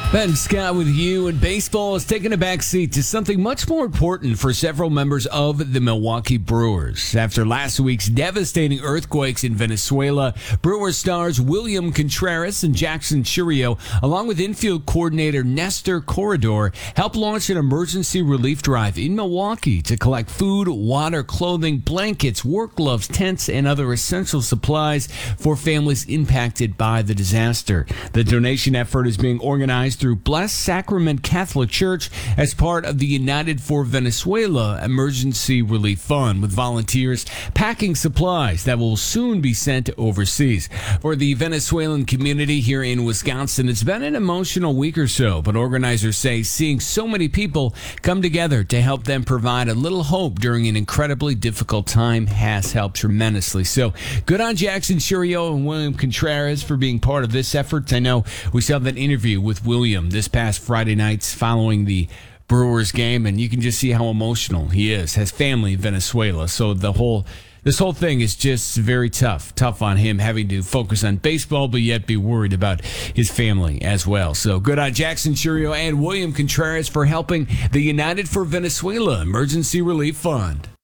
Ben Scott with you, and baseball is taking a backseat to something much more important for several members of the Milwaukee Brewers. After last week's devastating earthquakes in Venezuela, Brewers stars William Contreras and Jackson Chourio, along with infield coordinator Nestor Corredor, helped launch an emergency relief drive in Milwaukee to collect food, water, clothing, blankets, work gloves, tents, and other essential supplies for families impacted by the disaster. The donation effort is being organized through Blessed Sacrament Catholic Church as part of the United for Venezuela Emergency Relief Fund, with volunteers packing supplies that will soon be sent overseas. For the Venezuelan community here in Wisconsin, it's been an emotional week or so, but organizers say seeing so many people come together to help them provide a little hope during an incredibly difficult time has helped tremendously. So good on Jackson Chourio and William Contreras for being part of this effort. I know we saw that interview with William this past Friday nights following the Brewers game, and you can just see how emotional he is. Has family in Venezuela, so this whole thing is just very tough on him, having to focus on baseball but yet be worried about his family as well. So good on Jackson Chourio and William Contreras for helping the United for Venezuela Emergency Relief Fund.